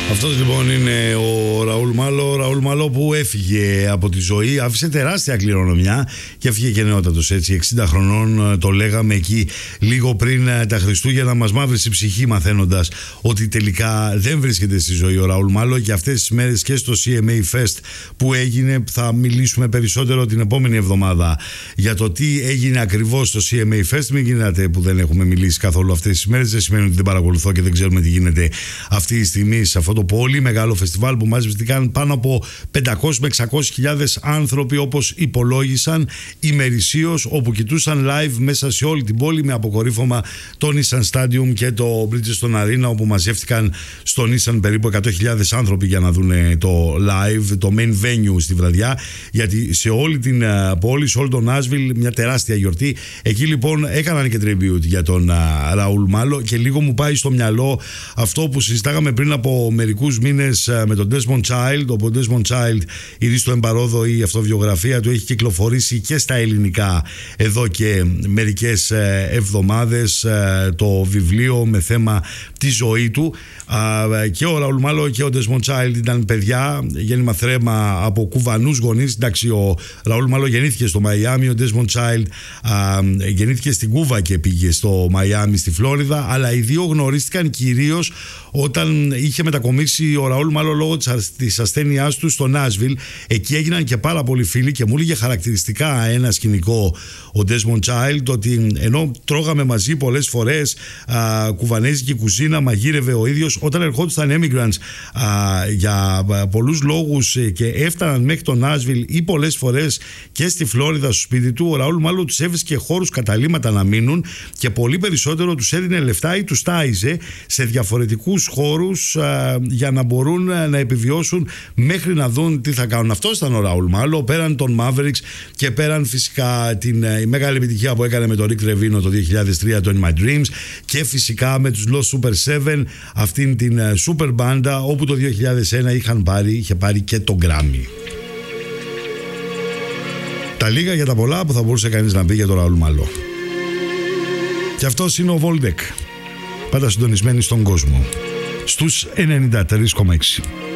Αυτός λοιπόν είναι ο Ραούλ Μάλο. Ο Ραούλ Μάλο που έφυγε από τη ζωή, άφησε τεράστια κληρονομιά και έφυγε και νεότατος, έτσι, 60 χρονών. Το λέγαμε εκεί λίγο πριν τα Χριστούγεννα. Μας μαύρησε η ψυχή μαθαίνοντας ότι τελικά δεν βρίσκεται στη ζωή ο Ραούλ Μάλο. Και αυτές τις μέρες και στο CMA Fest που έγινε, θα μιλήσουμε περισσότερο την επόμενη εβδομάδα για το τι έγινε ακριβώς στο CMA Fest. Μην γίνατε που δεν έχουμε μιλήσει καθόλου αυτές τις μέρες. Δεν σημαίνει ότι δεν παρακολουθώ και δεν ξέρουμε τι γίνεται αυτή τη στιγμή σε αυτό το πολύ μεγάλο φεστιβάλ που μάζεψαν πάνω από 500 με 600.000 άνθρωποι, όπως υπολόγισαν ημερησίως, όπου κοιτούσαν live μέσα σε όλη την πόλη, με αποκορύφωμα το Nissan Stadium και το Bridgestone Arena, όπου μαζεύτηκαν στο Nissan περίπου 100.000 άνθρωποι για να δουν το live, το main venue στη βραδιά, γιατί σε όλη την πόλη, σε όλο τον Nashville, μια τεράστια γιορτή. Εκεί λοιπόν έκαναν και tribute για τον Ραούλ Μάλο και λίγο μου πάει στο μυαλό αυτό που συζητάγαμε πριν από μερικούς μήνες με τον Desmond Child. Ο Desmond Child, ήδη στο εμπαρόδο, η αυτοβιογραφία του έχει κυκλοφορήσει και στα ελληνικά εδώ και μερικές εβδομάδες, το βιβλίο με θέμα τη ζωή του. Και ο Ραούλ Μάλο και ο Desmond Child ήταν παιδιά, γέννημα θρέμα από κουβανούς γονείς. Εντάξει, ο Ραούλ Μάλο γεννήθηκε στο Μαϊάμι, ο Desmond Child γεννήθηκε στην Κούβα και πήγε στο Μαϊάμι, στη Φλόριδα, αλλά οι δύο γνωρίστηκαν κυρίως όταν είχε μετακομίσει ο Ραούλ Μάλο λόγω της ασθένειάς του στο Nashville. Εκεί έγιναν και πάρα πολλοί φίλοι και μου έλεγε χαρακτηριστικά ένα σκηνικό ο Desmond Child, ότι ενώ τρώγαμε μαζί πολλές φορές κουβανέζικη κουζίνα, μαγείρευε ο ίδιος, όταν ερχόντουσαν immigrants για πολλούς λόγους και έφταναν μέχρι το Nashville ή πολλές φορές και στη Φλόριδα στο σπίτι του, ο Ραούλ Μάλο τους έβρισκε χώρους, καταλύματα να μείνουν, και πολύ περισσότερο τους έδινε λεφτά ή τους τάιζε σε διαφορετικούς χώρους για να μπορούν να επιβιώσουν μέχρι να δουν τι θα κάνουν. Αυτό ήταν ο Ραούλ Μάλο, πέραν των Mavericks και πέραν φυσικά την μεγάλη επιτυχία που έκανε με τον Rick Revino το 2003, το In My Dreams, και φυσικά με τους Lost Super 7, αυτήν την super μπάντα, όπου το 2001 είχε πάρει και το Grammy. Τα λίγα για τα πολλά που θα μπορούσε κανείς να πει για τον Ραούλ Μάλο. Και αυτός είναι ο Voldeck, πάντα συντονισμένοι στον κόσμο, στους 93,6.